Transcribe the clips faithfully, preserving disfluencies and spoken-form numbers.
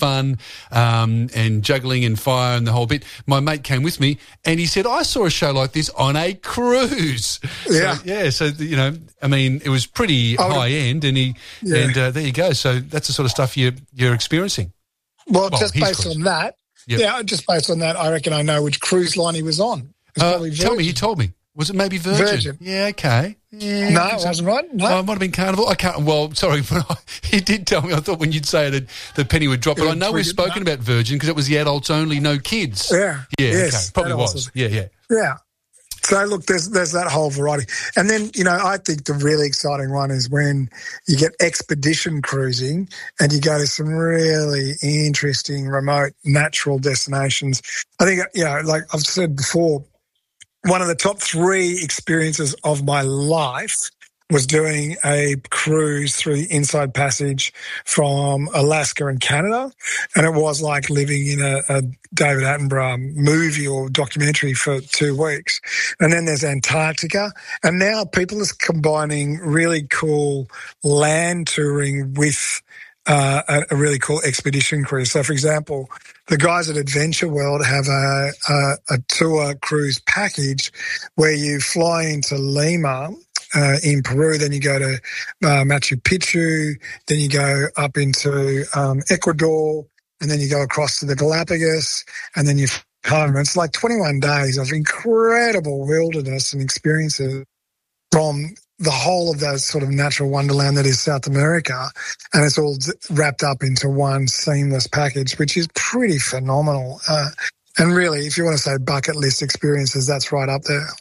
fun um, and juggling and fire and the whole bit. My mate came with me and he said, I saw a show like this on a cruise. Yeah. So, yeah, so, you know, I mean, it was pretty Oh, high end and he Yeah. and uh, there you go. So that's the sort of stuff you're, you're experiencing. Well, Well, just he's based close. on that, Yep. yeah, just based on that, I reckon I know which cruise line he was on. It's Uh, probably tell me, Virgin. he told me. Was it maybe Virgin? Virgin. Yeah, okay. Yeah, No, I it think so. wasn't right. No. Oh, it might have been Carnival. I can't. Well, sorry, but I, he did tell me. I thought when you'd say it, the penny would drop. It But I would know we've trigger- spoken no. about Virgin because it was the adults only, no kids. Yeah. Yeah. Yes, Okay. Probably that was. also- Yeah. Yeah. Yeah. So look, there's there's that whole variety, and then you know I think the really exciting one is when you get expedition cruising and you go to some really interesting, remote, natural destinations. I think you know, like I've said before, one of the top three experiences of my life was doing a cruise through the Inside Passage from Alaska and Canada. And it was like living in a, a David Attenborough movie or documentary for two weeks. And then there's Antarctica. And now people are combining really cool land touring with uh, a, a really cool expedition cruise. So, for example, the guys at Adventure World have a, a, a tour cruise package where you fly into Lima, Uh, in Peru, then you go to uh, Machu Picchu, then you go up into um, Ecuador, and then you go across to the Galapagos, and then you home. It's like twenty-one days of incredible wilderness and experiences from the whole of that sort of natural wonderland that is South America, and it's all wrapped up into one seamless package, which is pretty phenomenal. Uh, and really, if you want to say bucket list experiences, that's right up there.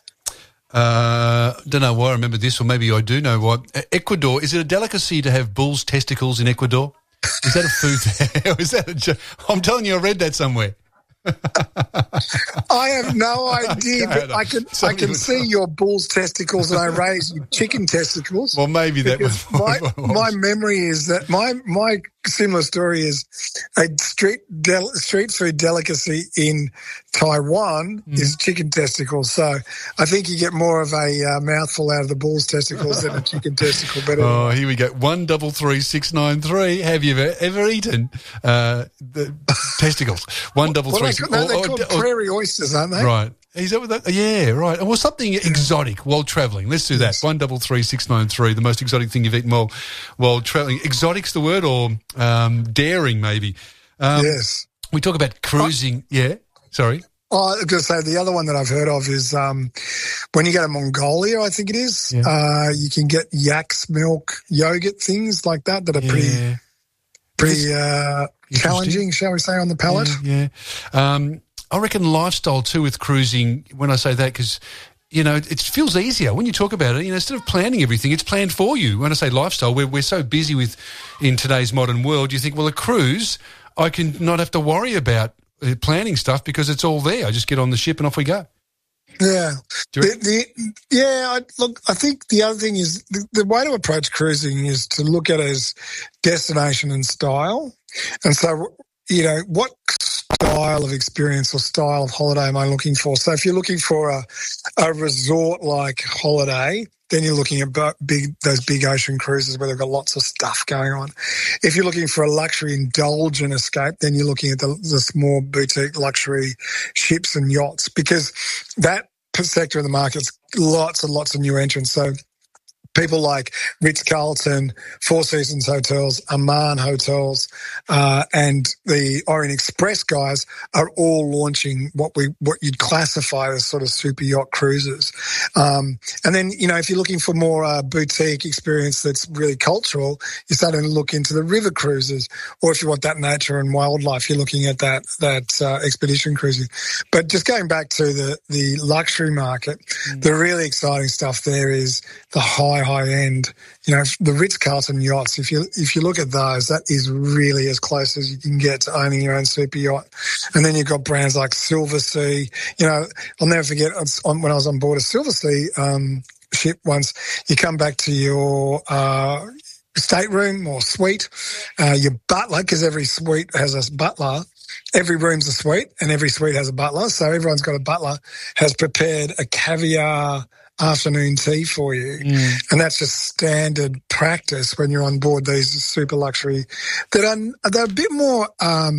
Uh, don't know why I remember this, or maybe I do know why. Uh, Ecuador, is it a delicacy to have bull's testicles in Ecuador? Is that a food there? Or is that a jo- I'm telling you, I read that somewhere. I have no idea, Okay, but I can I somebody can would- see your bull's testicles, and I raise your chicken testicles. Well, maybe that was Because my, what it was. my memory is that my my similar story is a street del- street food delicacy in Taiwan Mm. is chicken testicles. So I think you get more of a uh, mouthful out of the bull's testicles than a chicken testicle. But Oh, anyway. here we go. One double three six nine three. Have you ever, ever eaten uh, the testicles? One double Well, three. they, no, they're or- called or- or- prairie oysters, aren't they? Right. Is that what that? Yeah, right. And well, something exotic while travelling. Let's do that. Yes. One double three six nine three. The most exotic thing you've eaten while while travelling. Exotic's the word, or um, daring maybe. Um, Yes. We talk about cruising. Yeah. Sorry. Oh, I was going to say the other one that I've heard of is um, when you go to Mongolia, I think it is, Yeah. uh, you can get yak's milk yogurt, things like that that are pretty Yeah. pretty uh, challenging, shall we say, on the palate. Yeah. yeah. Um, I reckon lifestyle too with cruising, when I say that, because, you know, it feels easier when you talk about it. You know, instead of planning everything, it's planned for you. When I say lifestyle, we're, we're so busy with, in today's modern world, you think, well, a cruise, I can not have to worry about uh, planning stuff because it's all there. I just get on the ship and off we go. Yeah. Do you The, the, yeah, I, look, I think the other thing is the, the way to approach cruising is to look at it as destination and style. And so, you know, what style of experience or style of holiday am I looking for? So if you're looking for a, a resort-like holiday, then you're looking at bu- big those big ocean cruises where they've got lots of stuff going on. If you're looking for a luxury indulgent escape, then you're looking at the, the small boutique luxury ships and yachts, because that sector of the market's lots and lots of new entrants. So people like Ritz-Carlton, Four Seasons Hotels, Aman Hotels, uh, and the Orient Express guys are all launching what we what you'd classify as sort of super yacht cruises. Um, and then, you know, if you're looking for more uh, boutique experience that's really cultural, you're starting to look into the river cruises. Or if you want that nature and wildlife, you're looking at that that uh, expedition cruising. But just going back to the, the luxury market, mm. the really exciting stuff there is the high, high end. You know, the Ritz-Carlton yachts, if you if you look at those, that is really as close as you can get to owning your own super yacht. And then you've got brands like Silversea. You know, I'll never forget when I was on board a Silversea um, ship once, you come back to your uh, stateroom or suite, uh, your butler, because every suite has a butler. Every room's a suite and every suite has a butler. So everyone's got a butler, has prepared a caviar afternoon tea for you. Mm. And that's just standard practice when you're on board these super luxury that are, they're a bit more, um,